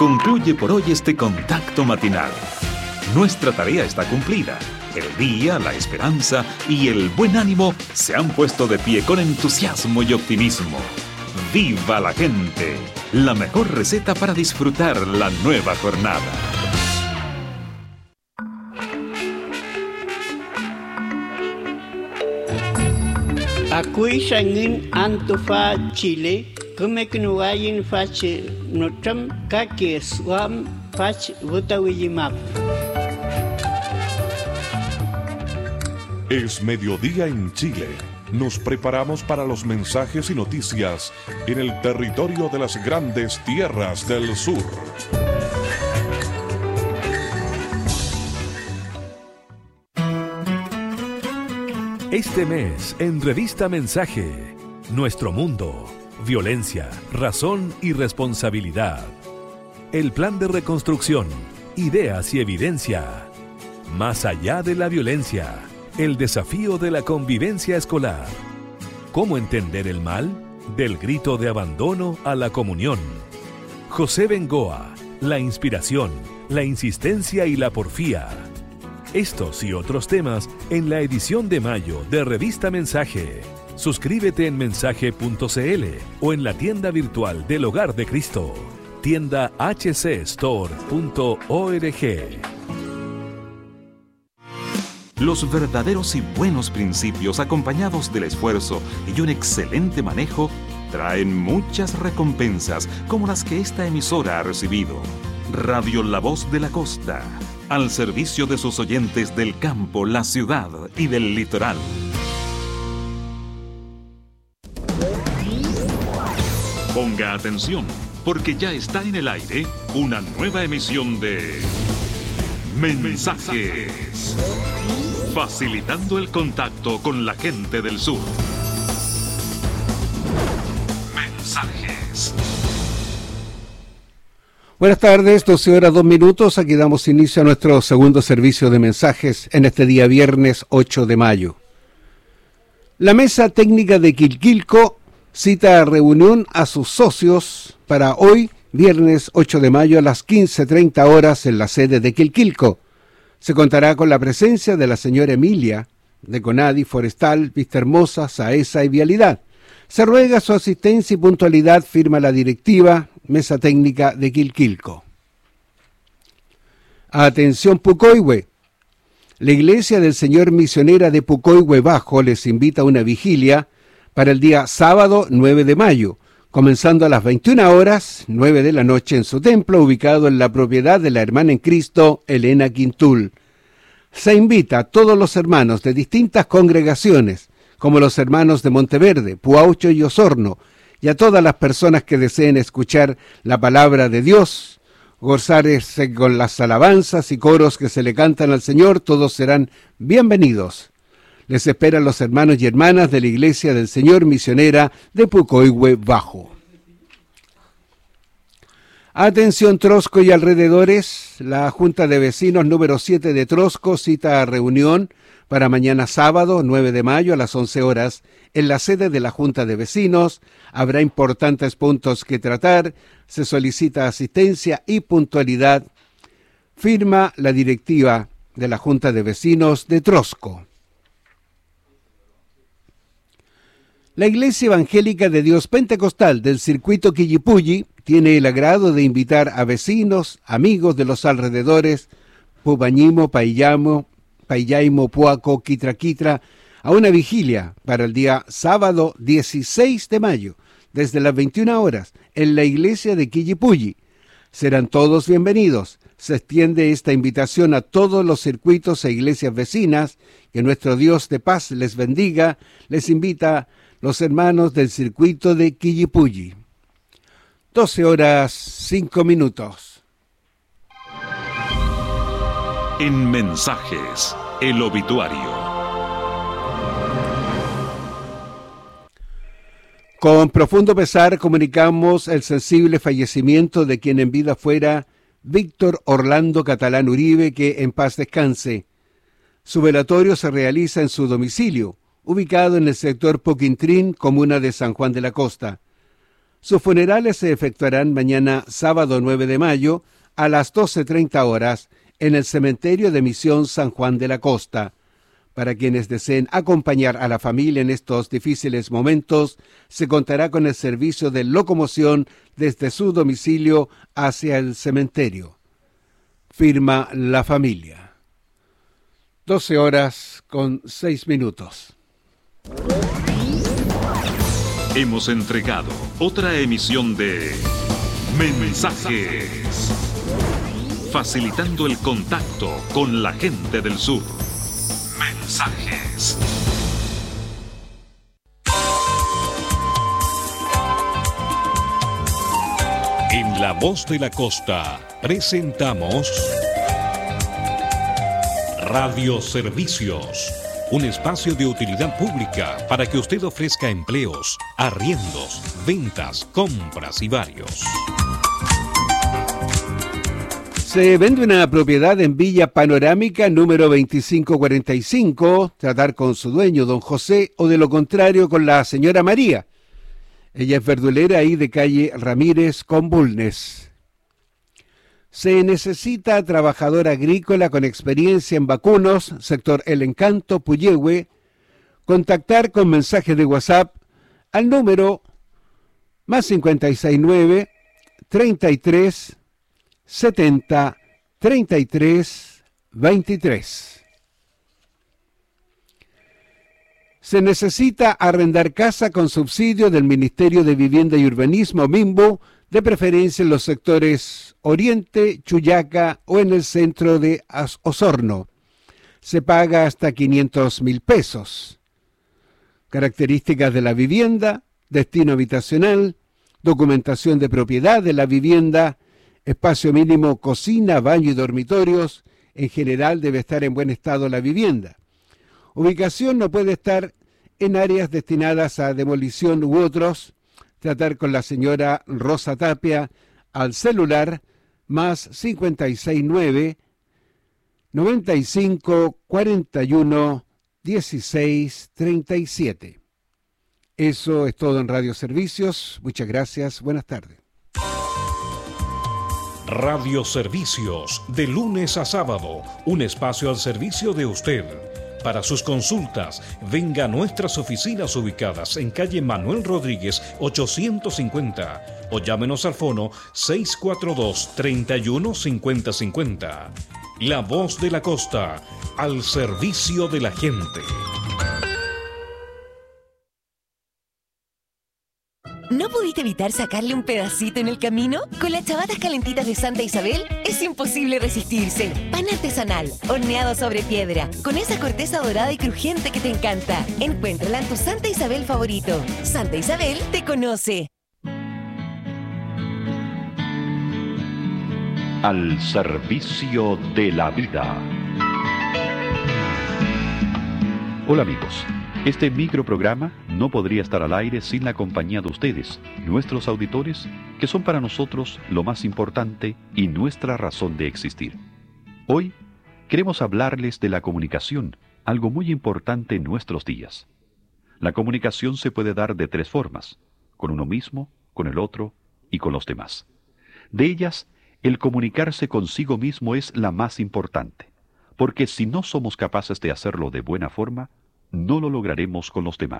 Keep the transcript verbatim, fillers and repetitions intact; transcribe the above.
Concluye por hoy este contacto matinal. Nuestra tarea está cumplida. El día, la esperanza y el buen ánimo se han puesto de pie con entusiasmo y optimismo. ¡Viva la gente! La mejor receta para disfrutar la nueva jornada. Akui sangin Antofa, Chile, come knuayin fach notram kake swam fach votawiyimap. Es mediodía en Chile. Nos preparamos para los mensajes y noticias en el territorio de las grandes tierras del sur. Este mes, en Revista Mensaje, Nuestro Mundo, Violencia, Razón y Responsabilidad. El Plan de Reconstrucción, Ideas y Evidencia. Más allá de la violencia, el desafío de la convivencia escolar. ¿Cómo entender el mal? Del grito de abandono a la comunión. José Bengoa, la inspiración, la insistencia y la porfía. Estos y otros temas en la edición de mayo de Revista Mensaje. Suscríbete en mensaje punto c l o en la tienda virtual del Hogar de Cristo. Tienda h c store punto org. Los verdaderos y buenos principios, acompañados del esfuerzo y un excelente manejo, traen muchas recompensas como las que esta emisora ha recibido. Radio La Voz de la Costa, al servicio de sus oyentes del campo, la ciudad y del litoral. Ponga atención, porque ya está en el aire una nueva emisión de Mensajes, facilitando el contacto con la gente del sur. Mensajes. Buenas tardes, doce horas dos minutos. Aquí damos inicio a nuestro segundo servicio de mensajes en este día viernes ocho de mayo. La Mesa Técnica de Quilquilco cita a reunión a sus socios para hoy, viernes ocho de mayo a las quince treinta horas en la sede de Quilquilco. Se contará con la presencia de la señora Emilia, de Conadi, Forestal, Vista Hermosa, Saesa y Vialidad. Se ruega su asistencia y puntualidad, firma la directiva Mesa Técnica de Quilquilco. Atención Pucoihue. La Iglesia del Señor Misionera de Pucoihue Bajo les invita a una vigilia para el día sábado nueve de mayo, comenzando a las veintiuna horas, nueve de la noche en su templo, ubicado en la propiedad de la hermana en Cristo, Elena Quintul. Se invita a todos los hermanos de distintas congregaciones, como los hermanos de Monteverde, Puaucho y Osorno, y a todas las personas que deseen escuchar la palabra de Dios, gozarse con las alabanzas y coros que se le cantan al Señor, todos serán bienvenidos. Les esperan los hermanos y hermanas de la Iglesia del Señor Misionera de Pucoihue Bajo. Atención Trosco y alrededores, la Junta de Vecinos número siete de Trosco cita a reunión para mañana sábado nueve de mayo a las once horas en la sede de la Junta de Vecinos. Habrá importantes puntos que tratar, se solicita asistencia y puntualidad. Firma la directiva de la Junta de Vecinos de Trosco. La Iglesia Evangélica de Dios Pentecostal del Circuito Quillipulli tiene el agrado de invitar a vecinos, amigos de los alrededores, Pupañimo, Paillamo, Paillaimo, Puaco, Quitra Quitra, a una vigilia para el día sábado dieciséis de mayo, desde las veintiuna horas, en la iglesia de Quillipulli. Serán todos bienvenidos. Se extiende esta invitación a todos los circuitos e iglesias vecinas. Que nuestro Dios de paz les bendiga. Les invita los hermanos del circuito de Quillipulli. doce horas cinco minutos. En Mensajes, el obituario. Con profundo pesar comunicamos el sensible fallecimiento de quien en vida fuera Víctor Orlando Catalán Uribe, que en paz descanse. Su velatorio se realiza en su domicilio, ubicado en el sector Poquintrín, comuna de San Juan de la Costa. Sus funerales se efectuarán mañana sábado nueve de mayo a las doce treinta horas en el cementerio de Misión San Juan de la Costa. Para quienes deseen acompañar a la familia en estos difíciles momentos, se contará con el servicio de locomoción desde su domicilio hacia el cementerio. Firma la familia. doce horas con seis minutos. Hemos entregado otra emisión de Mensajes, facilitando el contacto con la gente del sur. Mensajes. En La Voz de la Costa presentamos Radioservicios, un espacio de utilidad pública para que usted ofrezca empleos, arriendos, ventas, compras y varios. Se vende una propiedad en Villa Panorámica número veinticinco cuarenta y cinco, tratar con su dueño, don José, o de lo contrario con la señora María. Ella es verdulera ahí de calle Ramírez con Bulnes. Se necesita trabajador agrícola con experiencia en vacunos, sector El Encanto, Puyehue. Contactar con mensaje de WhatsApp al número más cincuenta y seis nueve, treinta y tres, setenta, treinta y tres, veintitrés. Se necesita arrendar casa con subsidio del Ministerio de Vivienda y Urbanismo, MIMBU, de preferencia en los sectores Oriente, Chuyaca o en el centro de Osorno. Se paga hasta quinientos mil pesos. Características de la vivienda: destino habitacional, documentación de propiedad de la vivienda, espacio mínimo, cocina, baño y dormitorios. En general debe estar en buen estado la vivienda. Ubicación: no puede estar en áreas destinadas a demolición u otros. Tratar con la señora Rosa Tapia al celular más cincuenta y seis nueve, noventa y cinco, cuarenta y uno, dieciséis, treinta y siete. Eso es todo en Radio Servicios. Muchas gracias. Buenas tardes. Radioservicios, de lunes a sábado, un espacio al servicio de usted. Para sus consultas, venga a nuestras oficinas ubicadas en calle Manuel Rodríguez ochocientos cincuenta o llámenos al fono seis cuatro dos, treinta y uno, cincuenta cincuenta. La Voz de la Costa, al servicio de la gente. ¿No pudiste evitar sacarle un pedacito en el camino? Con las chavatas calentitas de Santa Isabel es imposible resistirse. Pan artesanal, horneado sobre piedra, con esa corteza dorada y crujiente que te encanta. Encuéntrala en tu Santa Isabel favorito. Santa Isabel te conoce. Al servicio de la vida. Hola amigos. Este microprograma no podría estar al aire sin la compañía de ustedes, nuestros auditores, que son para nosotros lo más importante y nuestra razón de existir. Hoy queremos hablarles de la comunicación, algo muy importante en nuestros días. La comunicación se puede dar de tres formas: con uno mismo, con el otro y con los demás. De ellas, el comunicarse consigo mismo es la más importante, porque si no somos capaces de hacerlo de buena forma, no lo lograremos con los demás.